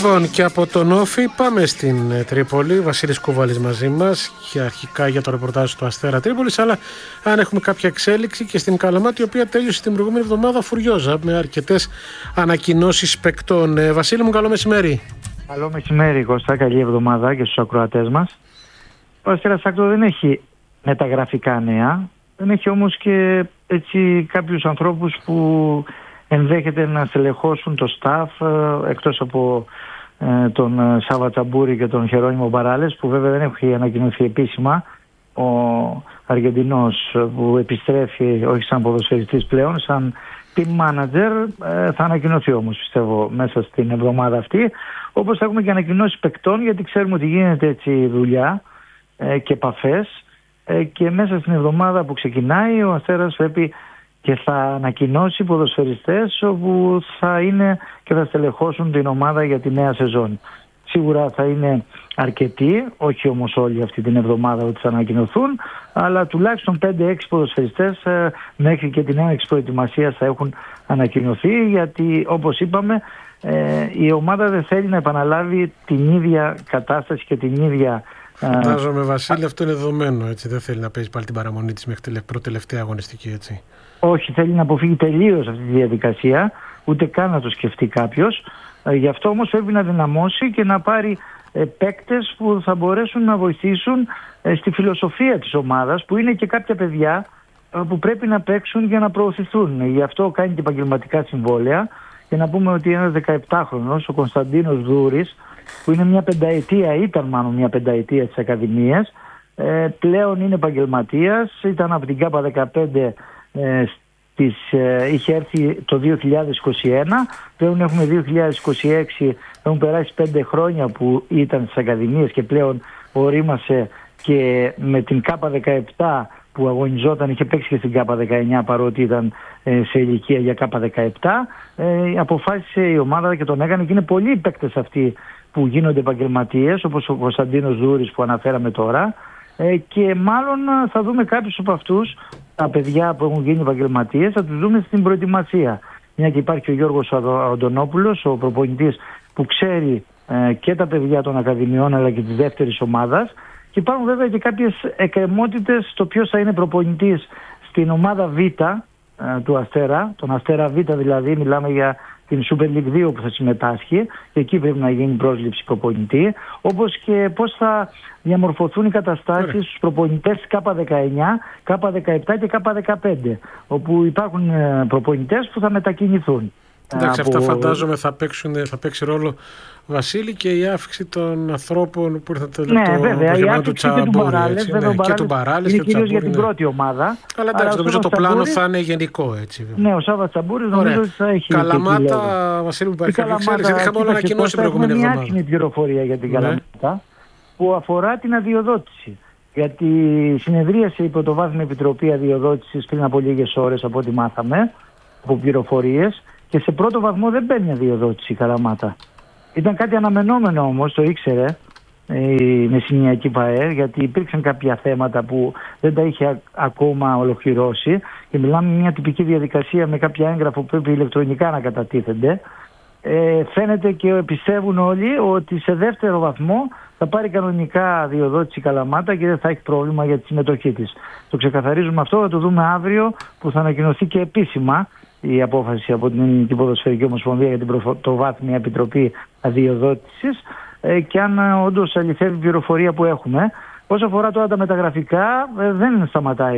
Λοιπόν, και από τον Όφη πάμε στην Τρίπολη. Βασίλης Κούβαλης μαζί μας και αρχικά για το ρεπορτάζ του Αστέρα Τρίπολης, αλλά αν έχουμε κάποια εξέλιξη και στην Καλαμάτη, η οποία τέλειωσε την προηγούμενη εβδομάδα φουριόζα με αρκετές ανακοινώσεις παικτών. Βασίλη μου, καλό μεσημέρι. Καλό μεσημέρι, Κώστα. Καλή εβδομάδα και στους ακροατές μας. Ο Αστέρας Άκτο δεν έχει μεταγραφικά νέα, δεν έχει όμως και έτσι κάποιους ανθρώπους που ενδέχεται να στελεχώσουν το staff, εκτός από τον Σάβα Τσαμπούρη και τον Χερόνιμο Μπαράλες, που βέβαια δεν έχει ανακοινωθεί επίσημα. Ο Αργεντινός που επιστρέφει όχι σαν ποδοσφαιριστής πλέον, σαν team manager, θα ανακοινωθεί όμως πιστεύω μέσα στην εβδομάδα αυτή. Όπως θα έχουμε και ανακοινώσεις παικτών, γιατί ξέρουμε ότι γίνεται έτσι δουλειά και επαφές, και μέσα στην εβδομάδα που ξεκινάει ο Αστέρας πρέπει και θα ανακοινώσει ποδοσφαιριστές όπου θα είναι και θα στελεχώσουν την ομάδα για τη νέα σεζόν. Σίγουρα θα είναι αρκετοί, όχι όμως όλοι αυτή την εβδομάδα ότι θα ανακοινωθούν, αλλά τουλάχιστον 5-6 ποδοσφαιριστές μέχρι και την έναρξη προετοιμασίας θα έχουν ανακοινωθεί, γιατί όπως είπαμε η ομάδα δεν θέλει να επαναλάβει την ίδια κατάσταση και την ίδια... Φαντάζομαι, Βασίλη, αυτό είναι δεδομένο, έτσι. Δεν θέλει να παίζει πάλι την παραμονή της μέχρι προτελευταία αγωνιστική, έτσι. Όχι, θέλει να αποφύγει τελείως αυτή τη διαδικασία, ούτε καν να το σκεφτεί κάποιος. Γι' αυτό όμως πρέπει να δυναμώσει και να πάρει παίκτες που θα μπορέσουν να βοηθήσουν στη φιλοσοφία της ομάδας, που είναι και κάποια παιδιά που πρέπει να παίξουν για να προωθηθούν. Γι' αυτό κάνει και επαγγελματικά συμβόλαια. Και να πούμε ότι ένας 17χρονος, ο Κωνσταντίνος Δούρης, που είναι ήταν μάλλον μια πενταετία της Ακαδημίας, πλέον είναι επαγγελματίας, ήταν από την ΚΑΠΑ 15, είχε έρθει το 2021, πλέον έχουμε 2026, έχουν περάσει 5 χρόνια που ήταν στις Ακαδημίες και πλέον ορίμασε και με την ΚΑΠΑ 17 που αγωνιζόταν, είχε παίξει και στην ΚΑΠΑ 19 παρότι ήταν σε ηλικία για ΚΑΠΑ 17, αποφάσισε η ομάδα και τον έκανε, και είναι πολλοί οι παίκτες αυτοί που γίνονται επαγγελματίες, όπως ο Κωνσταντίνος Δούρης που αναφέραμε τώρα, και μάλλον θα δούμε κάποιους από αυτούς, τα παιδιά που έχουν γίνει επαγγελματίες, θα τους δούμε στην προετοιμασία. Μια και υπάρχει ο Γιώργος Αντωνόπουλος, ο προπονητής που ξέρει και τα παιδιά των Ακαδημιών αλλά και της δεύτερης ομάδας, και υπάρχουν βέβαια και κάποιες εκκρεμότητες στο ποιος θα είναι προπονητής στην ομάδα Β του Αστέρα, τον Αστέρα Β δηλαδή, μιλάμε για την Super League 2 που θα συμμετάσχει, και εκεί πρέπει να γίνει πρόσληψη προπονητή, όπως και πώς θα διαμορφωθούν οι καταστάσεις στους προπονητές ΚΑΠΑ 19, ΚΑΠΑ 17 και ΚΑΠΑ 15, όπου υπάρχουν προπονητές που θα μετακινηθούν. Εντάξει, αυτά φαντάζομαι θα παίξει ρόλο, Βασίλη, και η αύξηση των ανθρώπων που ήρθαν το γεμάτο του Τσαμπούρη. Και του Μπαράλες είναι κυρίως για την πρώτη ομάδα. Αλλά εντάξει, νομίζω το πλάνο θα είναι γενικό, έτσι. Ναι, ο Σάββας Τσαμπούρης νομίζω ότι θα έχει. Καλαμάτα, Βασίλη μου, υπάρχει κάποια εξέλιξη? Δεν είχαμε όλα ανακοινώσει την προηγούμενη εβδομάδα. Έχουμε μια άσχημη πληροφορία για την Καλαμάτα που αφορά την αδειοδότηση. Γιατί συνεδρίασε η Πρωτοβάθμια Επιτροπή Αδειοδότησης πριν από λίγες ώρες, από ό,τι μάθαμε από πληροφορίες, και σε πρώτο βαθμό δεν παίρνει αδειοδότηση η Καλαμάτα. Ήταν κάτι αναμενόμενο όμως, το ήξερε η Μεσσηνιακή ΠΑΕ, γιατί υπήρξαν κάποια θέματα που δεν τα είχε ακόμα ολοκληρώσει, και μιλάμε μια τυπική διαδικασία με κάποια έγγραφα που πρέπει ηλεκτρονικά να κατατίθενται. Φαίνεται και πιστεύουν όλοι ότι σε δεύτερο βαθμό θα πάρει κανονικά αδειοδότηση η Καλαμάτα και δεν θα έχει πρόβλημα για τη συμμετοχή της. Το ξεκαθαρίζουμε αυτό, θα το δούμε αύριο που θα ανακοινωθεί και επίσημα η απόφαση από την Ελληνική Ποδοσφαιρική Ομοσπονδία για την Πρωτοβάθμια Επιτροπή Αδειοδότησης, και αν όντως αληθεύει η πληροφορία που έχουμε. Όσο αφορά τώρα τα μεταγραφικά, δεν σταματάει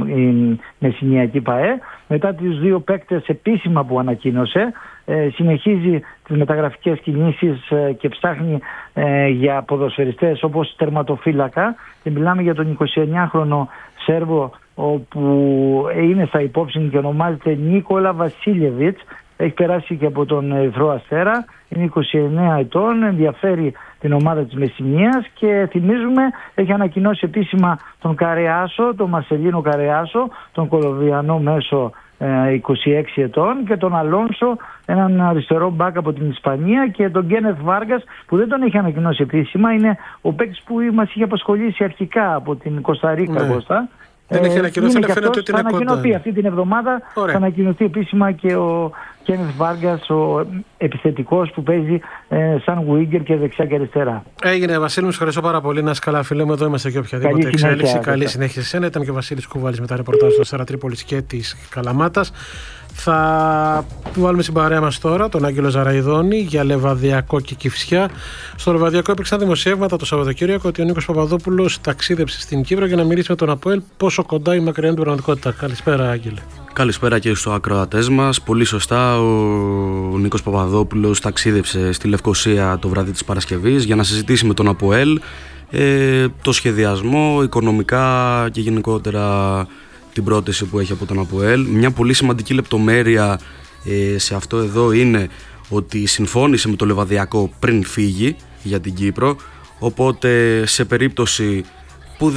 η Μεσσηνιακή ΠΑΕ. Μετά τις 2 παίκτες επίσημα που ανακοίνωσε, συνεχίζει τις μεταγραφικές κινήσεις και ψάχνει για ποδοσφαιριστές όπως τερματοφύλακα, και μιλάμε για τον 29χρονο Σέρβο, όπου είναι στα υπόψη και ονομάζεται Νίκολα Βασίλεβιτς. Έχει περάσει και από τον Ερυθρό Αστέρα, είναι 29 ετών, ενδιαφέρει την ομάδα της Μεσσηνίας, και θυμίζουμε έχει ανακοινώσει επίσημα τον Καρεάσο, τον Μαρσελίνο Καρεάσο, τον Κολομβιανό μέσο 26 ετών, και τον Αλόνσο, έναν αριστερό μπακ από την Ισπανία, και τον Γκένεθ Βάργας που δεν τον έχει ανακοινώσει επίσημα, είναι ο παίκτης που μας είχε απασχολήσει αρχικά από την Κοσταρίκα, Κώστα, Δεν έχει ανακοινωθεί, αλλά φαίνεται ότι είναι κοντά. Θα ανακοινωθεί αυτή την εβδομάδα. Ωραία. Θα ανακοινωθεί επίσημα και ο Κένεθ Βάργκας, ο επιθετικός που παίζει σαν winger και δεξιά και αριστερά. Έγινε, Βασίλη, μου ευχαριστώ πάρα πολύ. Να είσαι καλά, φίλε μου. Εδώ είμαστε και οποιαδήποτε εξέλιξη. Καλή συνέχεια σε σένα. Ήταν και ο Βασίλης Κουβάλης με τα ρεπορτάζ του Αστέρα Τρίπολης και της Καλαμάτας. Θα βάλουμε στην παρέα μας τώρα τον Άγγελο Ζαραϊδόνη για Λεβαδιακό και Κηφισιά. Στο Λεβαδιακό υπήρξαν δημοσιεύματα το Σαββατοκύριακο ότι ο Νίκος Παπαδόπουλος ταξίδεψε στην Κύπρο για να μιλήσει με τον ΑΠΟΕΛ. Πόσο κοντά η μακριά του πραγματικότητα. Καλησπέρα, Άγγελε. Καλησπέρα και στους ακροατές μας. Πολύ σωστά, ο Νίκος Παπαδόπουλος ταξίδεψε στη Λευκοσία το βράδυ της Παρασκευής για να συζητήσει με τον ΑΠΟΕΛ το σχεδιασμό, οικονομικά και γενικότερα την πρόταση που έχει από τον ΑΠΟΕΛ. Μια πολύ σημαντική λεπτομέρεια σε αυτό εδώ είναι ότι συμφώνησε με το Λεβαδιακό πριν φύγει για την Κύπρο, οπότε σε περίπτωση που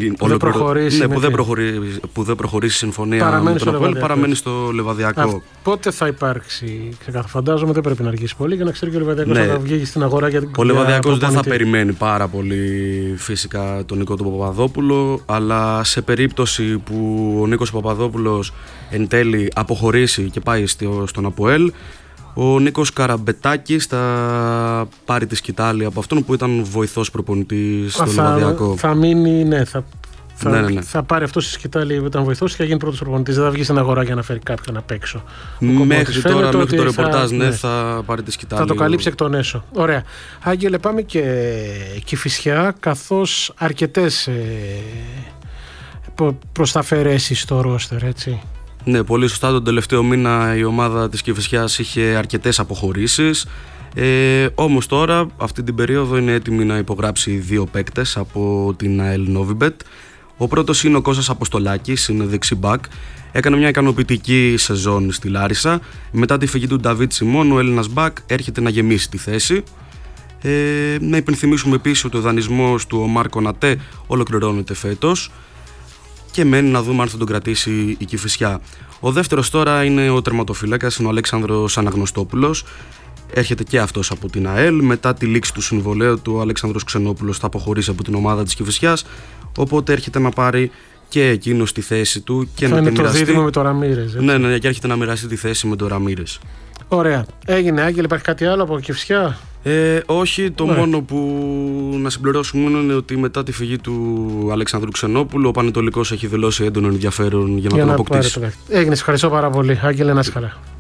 δεν προχωρήσει η συμφωνία με τον ΑΠΟΕΛ, παραμένει στο Λεβαδιακό. Πότε θα υπάρξει, φαντάζομαι δεν πρέπει να αργήσει πολύ για να ξέρει και ο Λεβαδιακός θα βγει στην αγορά για την Ο Λεβαδιακός δεν θα περιμένει πάρα πολύ φυσικά τον Νίκο του Παπαδόπουλο, αλλά σε περίπτωση που ο Νίκος Παπαδόπουλος εν τέλει αποχωρήσει και πάει στον ΑΠΟΕΛ, ο Νίκος Καραμπετάκης θα πάρει τη σκητάλη από αυτόν που ήταν βοηθός προπονητής στο Λεβαδιακό. Θα μείνει, ναι, θα πάρει αυτό τη σκητάλη που ήταν βοηθός και θα γίνει πρώτος προπονητής. Δεν θα βγει στην αγορά για να φέρει κάποιον απ' έξω. Μέχρι το ρεπορτάζ θα πάρει τη σκητάλη. Θα το καλύψει εκ των έσω. Ωραία. Άγγελε, πάμε και Κηφισιά, καθώς αρκετές προσταφαιρέσεις στο ρόστερ, έτσι. Ναι, πολύ σωστά. Τον τελευταίο μήνα η ομάδα της Κηφισιάς είχε αρκετές αποχωρήσεις. Όμως τώρα, αυτή την περίοδο, είναι έτοιμη να υπογράψει 2 παίκτες από την ΑΕΛ Novibet. Ο πρώτος είναι ο Κώστας Αποστολάκης, είναι δεξιμπακ. Έκανε μια ικανοποιητική σεζόν στη Λάρισα. Μετά τη φυγή του Νταβίτ Σιμών, ο Έλληνας μπακ έρχεται να γεμίσει τη θέση. Να υπενθυμίσουμε επίσης ότι ο δανεισμός του Ομάρ Κονατέ ολοκληρώνεται φέτος και μένει να δούμε αν θα τον κρατήσει η Κηφισιά. Ο δεύτερος τώρα είναι ο τερματοφύλακας, είναι ο Αλέξανδρος Αναγνωστόπουλος. Έρχεται και αυτός από την ΑΕΛ. Μετά τη λήξη του συμβολαίου του, ο Αλέξανδρος Ξενόπουλος θα αποχωρήσει από την ομάδα της Κηφισιάς. Οπότε έρχεται να πάρει και εκείνος τη θέση του και θα να είναι τη μοιραστεί. Το δίδυμο με το Ραμίρες. Ναι, και έρχεται να μοιραστεί τη θέση με το Ραμίρες. Ωραία. Έγινε, Άγγελε, υπάρχει κάτι άλλο από Κηφισιά? Όχι, το μόνο που να συμπληρώσουμε είναι ότι μετά τη φυγή του Αλέξανδρου Ξενόπουλου, ο Πανετολικός έχει δηλώσει έντονο ενδιαφέρον για να τον αποκτήσει. Έγινε, ευχαριστώ πάρα πολύ. Άγγελε, να είσαι καλά.